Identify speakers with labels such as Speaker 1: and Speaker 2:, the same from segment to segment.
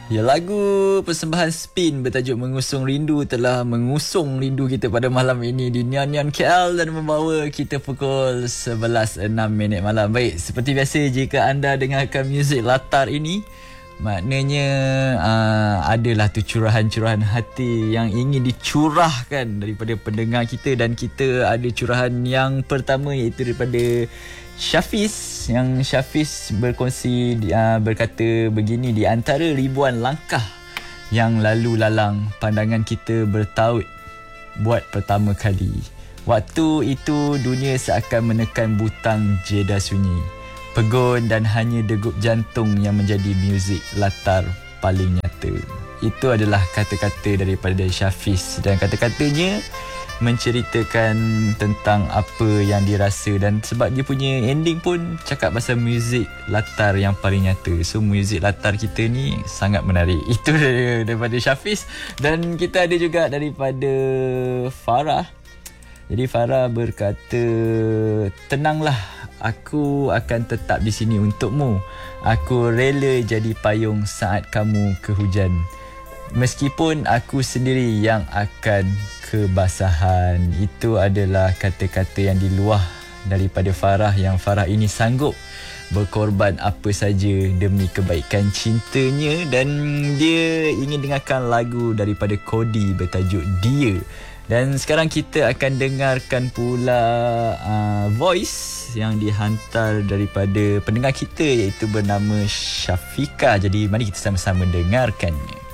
Speaker 1: Ya, lagu persembahan Spin bertajuk Mengusung Rindu telah mengusung rindu kita pada malam ini di Nyan KL dan membawa kita pukul 11.06 malam. Baik, seperti biasa jika anda dengarkan muzik latar ini, maknanya adalah tu curahan-curahan hati yang ingin dicurahkan daripada pendengar kita, dan kita ada curahan yang pertama iaitu daripada Syafiz, yang Syafiz berkongsi berkata begini: di antara ribuan langkah yang lalu lalang, pandangan kita bertaut buat pertama kali. Waktu itu dunia seakan menekan butang jeda sunyi, pegun dan hanya degup jantung yang menjadi muzik latar paling nyata. Itu adalah kata-kata daripada Syafiz, dan kata-katanya menceritakan tentang apa yang dirasa, dan sebab dia punya ending pun cakap pasal muzik latar yang paling nyata. So muzik latar kita ni sangat menarik. Itu daripada Syafiz. Dan kita ada juga daripada Farah. Jadi Farah berkata, tenanglah, aku akan tetap di sini untukmu. Aku rela jadi payung saat kamu kehujan, meskipun aku sendiri yang akan kebasahan. Itu adalah kata-kata yang diluah daripada Farah, yang Farah ini sanggup berkorban apa saja demi kebaikan cintanya, dan dia ingin dengarkan lagu daripada Kodi bertajuk Dia. Dan sekarang kita akan dengarkan pula voice yang dihantar daripada pendengar kita iaitu bernama Syafika. Jadi mari kita sama-sama dengarkannya.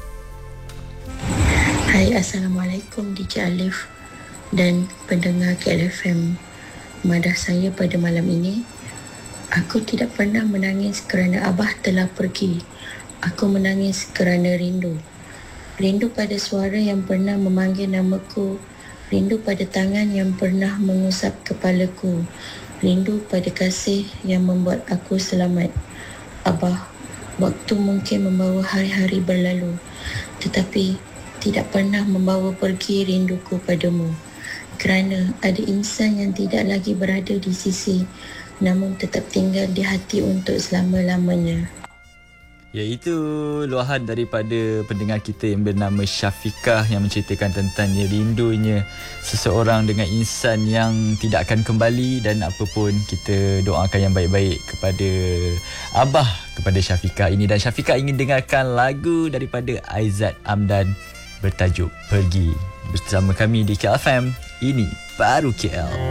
Speaker 2: Hai, Assalamualaikum DJ Alif dan pendengar KLFM. Madah saya pada malam ini, aku tidak pernah menangis kerana Abah telah pergi. Aku menangis kerana rindu. Rindu pada suara yang pernah memanggil namaku. Rindu pada tangan yang pernah mengusap kepalaku. Rindu pada kasih yang membuat aku selamat. Abah, waktu mungkin membawa hari-hari berlalu, tetapi tidak pernah membawa pergi rinduku padamu. Kerana ada insan yang tidak lagi berada di sisi, namun tetap tinggal di hati untuk selama-lamanya.
Speaker 1: Iaitu luahan daripada pendengar kita yang bernama Syafiqah, yang menceritakan tentang rindunya seseorang dengan insan yang tidak akan kembali. Dan apa pun, kita doakan yang baik-baik kepada Abah, kepada Syafiqah ini. Dan Syafiqah ingin dengarkan lagu daripada Aizat Amdan bertajuk Pergi. Bersama kami di KLFM, ini Baru KL.